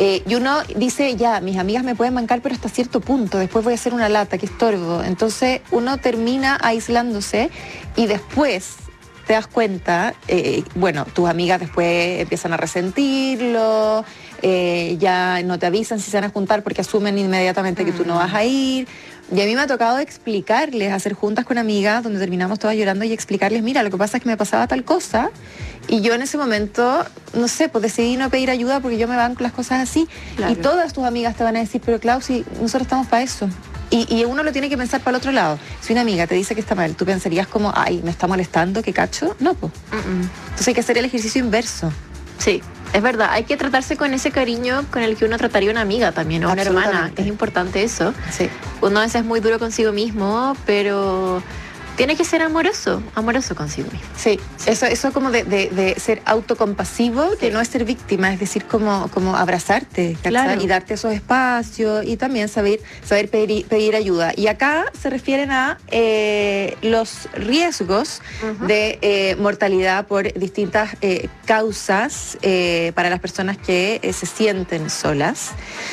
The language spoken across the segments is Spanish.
Y uno dice, ya, mis amigas me pueden bancar, pero hasta cierto punto, después voy a hacer una lata, que estorbo. Entonces uno termina aislándose y después te das cuenta, bueno, tus amigas después empiezan a resentirlo, ya no te avisan si se van a juntar porque asumen inmediatamente que tú no vas a ir. Y a mí me ha tocado explicarles, hacer juntas con amigas donde terminamos todas llorando y explicarles, mira, lo que pasa es que me pasaba tal cosa y yo en ese momento, no sé, pues decidí no pedir ayuda porque yo me banco las cosas así. Claro. Y todas tus amigas te van a decir, pero Clau, si nosotros estamos para eso. Y uno lo tiene que pensar para el otro lado. Si una amiga te dice que está mal, tú pensarías como, ay, me está molestando, qué cacho. No, pues. Entonces hay que hacer el ejercicio inverso. Sí, es verdad. Hay que tratarse con ese cariño con el que uno trataría a una amiga también, o una hermana. Es importante eso. Sí. Uno a veces es muy duro consigo mismo, pero tiene que ser amoroso consigo mismo. Sí, eso como de ser autocompasivo, sí. Que no es ser víctima, es decir, como abrazarte, claro. Y darte esos espacios y también saber pedir ayuda. Y acá se refieren a los riesgos de mortalidad por distintas causas para las personas que se sienten solas.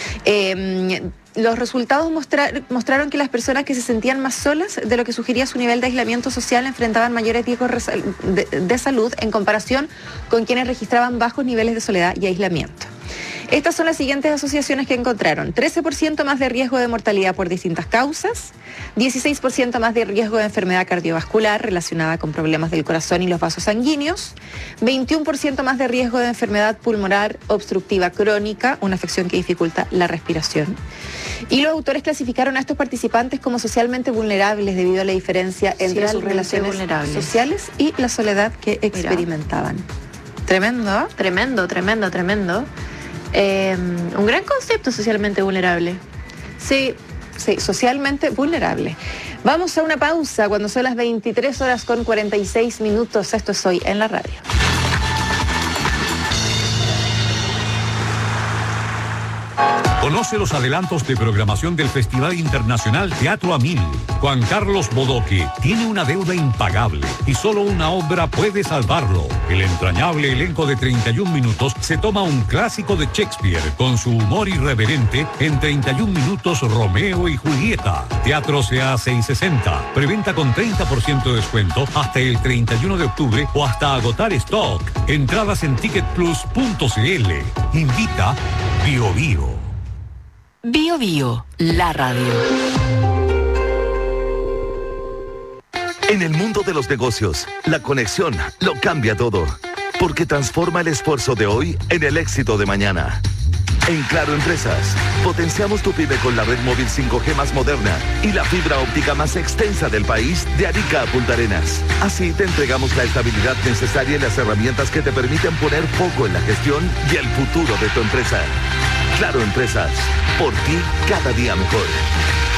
Los resultados mostraron que las personas que se sentían más solas de lo que sugería su nivel de aislamiento social enfrentaban mayores riesgos de salud en comparación con quienes registraban bajos niveles de soledad y aislamiento. Estas son las siguientes asociaciones que encontraron: 13% más de riesgo de mortalidad por distintas causas, 16% más de riesgo de enfermedad cardiovascular relacionada con problemas del corazón y los vasos sanguíneos, 21% más de riesgo de enfermedad pulmonar obstructiva crónica, una afección que dificulta la respiración. Y los autores clasificaron a estos participantes como socialmente vulnerables debido a la diferencia entre sus relaciones sociales y la soledad que experimentaban. Tremendo. Tremendo. Un gran concepto, socialmente vulnerable. Sí, socialmente vulnerable. Vamos a una pausa cuando son las 23:46. Esto es Hoy en la Radio. Conoce los adelantos de programación del Festival Internacional Teatro a Mil. Juan Carlos Bodoque tiene una deuda impagable y solo una obra puede salvarlo. El entrañable elenco de 31 minutos se toma un clásico de Shakespeare con su humor irreverente en 31 minutos Romeo y Julieta. Teatro CA 660. Preventa con 30% de descuento hasta el 31 de octubre o hasta agotar stock. Entradas en ticketplus.cl. Invita Bio Bio. Bio Bio, la radio. En el mundo de los negocios, la conexión lo cambia todo, porque transforma el esfuerzo de hoy en el éxito de mañana. En Claro Empresas, potenciamos tu pyme con la red móvil 5G más moderna y la fibra óptica más extensa del país, de Arica a Punta Arenas. Así te entregamos la estabilidad necesaria y las herramientas que te permiten poner foco en la gestión y el futuro de tu empresa. Claro Empresas, por ti cada día mejor.